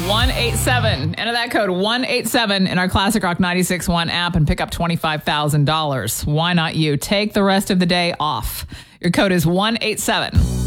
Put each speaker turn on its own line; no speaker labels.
187. Enter that code 187 in our Classic Rock 96.1 app and pick up $25,000. Why not you? Take the rest of the day off. Your code is 187.